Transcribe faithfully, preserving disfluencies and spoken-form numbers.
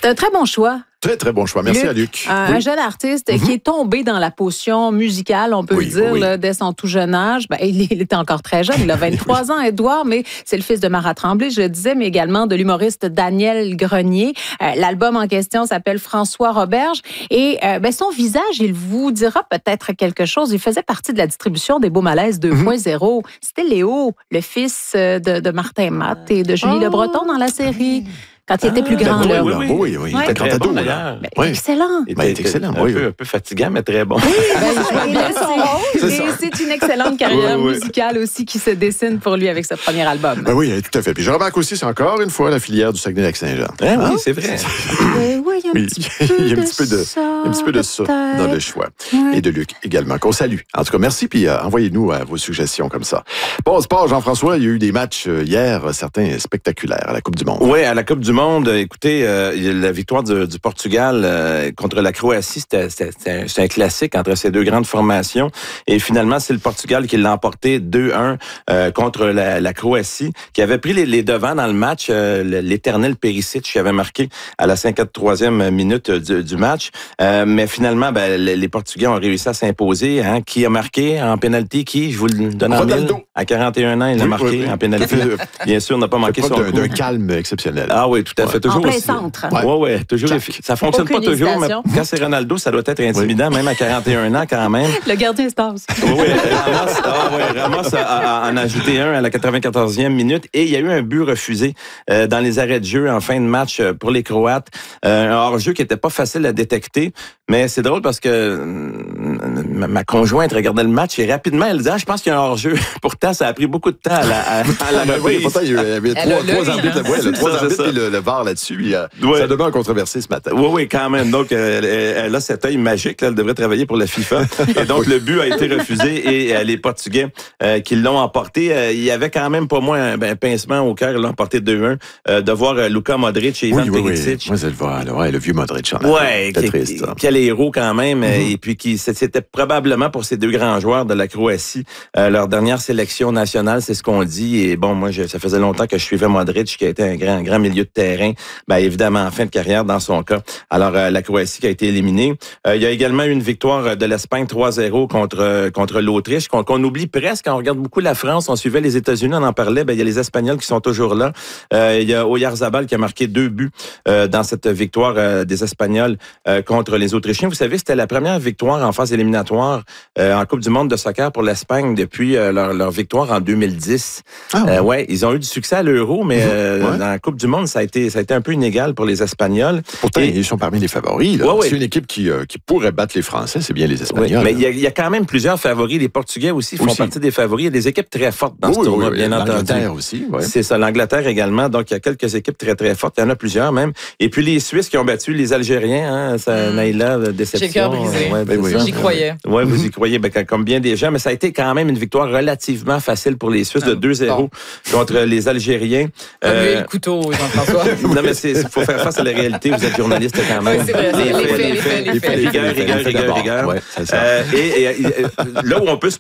C'est un très bon choix. Très, très bon choix. Merci Luc, à Luc. Un, oui. un jeune artiste Mm-hmm. qui est tombé dans la potion musicale, on peut oui, le dire, oui. là, dès son tout jeune âge. Ben, il, il était encore très jeune, il a vingt-trois ans, Édouard, mais c'est le fils de Marat Tremblay, je le disais, mais également de l'humoriste Daniel Grenier. Euh, l'album en question s'appelle François Roberge. Et euh, ben, son visage, il vous dira peut-être quelque chose. Il faisait partie de la distribution des Beaux Malaises deux point zéro. Mm-hmm. C'était Léo, le fils de, de Martin Matt et de Julie oh. Le Breton dans la série. Quand il était plus grand, ah, là. Oui, oui, oui. oui. Il était très bon, d'ailleurs. Ben, oui. Excellent. Il était excellent, un, oui. peu, un peu fatigant, mais très bon. Oui, ben, il a son rôle, mais c'est une excellente carrière oui, oui. musicale aussi qui se dessine pour lui avec ce premier album. Ben oui, tout à fait. Puis je remarque aussi, c'est encore une fois la filière du Saguenay-Lac-Saint-Jean. Hein, hein? Oui, c'est vrai. Ben oui, il y a un oui. petit peu il y a un de petit peu de, ça, un petit peu de ça dans le choix. Oui. Et de Luc également, qu'on salue. En tout cas, merci, puis euh, envoyez-nous euh, vos suggestions comme ça. Bon, sport, Jean-François, il y a eu des matchs euh, hier, certains spectaculaires à la Coupe du Monde. Oui, à la Coupe du Monde, écoutez, euh, la victoire du, du Portugal euh, contre la Croatie, c'était, c'était, c'était, c'était un classique entre ces deux grandes formations. Et finalement, c'est le Portugal qui l'a emporté deux un euh, contre la, la Croatie, qui avait pris les, les devants dans le match. Euh, l'éternel Perisic qui avait marqué à la cinquante-troisième minute du, du match. Euh, mais finalement, ben, les, les Portugais ont réussi à s'imposer. Hein. Qui a marqué en pénalty? Qui? Je vous le donne en mille. À quarante et un ans, il oui, a marqué oui, oui. en pénalty. Bien sûr, on n'a pas manqué son d'un, coup. d'un calme exceptionnel. Ah oui, tout à fait. Ouais. Toujours en plein aussi. centre. Oui, oui, ouais, toujours. Effi- ça fonctionne Aucune pas toujours, mais hésitation. quand c'est Ronaldo, ça doit être intimidant, oui. même à quarante et un ans quand même. Le gardien Stars. Oui, oui, Ramos, ah, ouais, Ramos a, a, a en ajouté un à la quatre-vingt-quatorzième minute et il y a eu un but refusé euh, dans les arrêts de jeu en fin de match pour les Croates. Euh, un hors-jeu qui était pas facile à détecter, mais c'est drôle parce que euh, ma, ma conjointe regardait le match et rapidement elle disait ah, je pense qu'il y a un hors-jeu. Pourtant, ça a pris beaucoup de temps à la, à, à la reprise. Oui, pourtant, il y avait trois, trois arbitres, ouais, le, trois arbitres et le, le V A R là-dessus. Il, euh, ouais. Ça demeure controversé ce matin. Oui, oui, quand même. Donc, elle, elle a cet œil magique. Là, elle devrait travailler pour la FIFA. Et donc, oui. le but a été refusé et euh, les Portugais euh, qui l'ont emporté, euh, il y avait quand même pas moins un ben, pincement au cœur. Ils l'ont emporté deux un euh, de voir euh, Luka Modric et Ivan oui, oui, Perisic. Oui, moi, je le vois. Là, ouais, le vieux Modric. Oui, c'était triste. Hein. Quel héros quand même. Mm-hmm. Et puis, qui, c'était probablement pour ces deux grands joueurs de la Croatie, euh, leur dernière sélection nationale, c'est ce qu'on dit. Et bon, moi, je, ça faisait longtemps que je suivais Modric, qui a été un grand, grand milieu de terrain. Ben, évidemment, en fin de carrière dans son cas. Alors, euh, la Croatie qui a été éliminée. Euh, il y a également eu une victoire de l'Espagne trois zéro contre euh, contre l'Autriche, qu'on, qu'on oublie presque. On regarde beaucoup la France, on suivait les États-Unis, on en parlait. Ben, il y a les Espagnols qui sont toujours là. Euh, il y a Oyarzabal qui a marqué deux buts euh, dans cette victoire euh, des Espagnols euh, contre les Autrichiens. Vous savez, c'était la première victoire en phase éliminatoire euh, en Coupe du monde de soccer pour l'Espagne depuis euh, leur, leur victoire en deux mille dix. Ah, ouais. Euh, ouais, ils ont eu du succès à l'Euro, mais euh, ouais. dans la Coupe du monde, ça a été ça a été un peu inégal pour les Espagnols. Pourtant, et, ils sont parmi les favoris. Là. Ouais, c'est ouais. une équipe qui, euh, qui pourrait battre les Français, c'est bien les Espagnols. Oui, mais il y, y a quand même plusieurs favoris. Les Portugais aussi font aussi. partie des favoris. Il y a des équipes très fortes dans oui, ce tournoi, oui, bien oui. entendu. L'Angleterre aussi. Ouais. C'est ça, l'Angleterre également. Donc, il y a quelques équipes très, très fortes. Il y en a plusieurs même. Et puis, les Suisses qui ont battu les Algériens. Hein, ça, mmh. Naïla, déception. J'ai cœur brisé. Ouais, ben, oui, J'y croyais. Oui, vous y croyez, ben, comme bien des gens. Mais ça a été quand même une victoire relativement facile pour les Suisses de deux zéro bon. contre les Algériens. Euh... le couteau, Jean-François. Non, mais il faut faire face à la réalité. Vous êtes journaliste quand même. Oui, c'est vrai. Les faits, les faits, les faits. Rigueur, rigueur, rigueur, rigueur. Ouais, c'est ça. Euh, et, et, et là où on peut se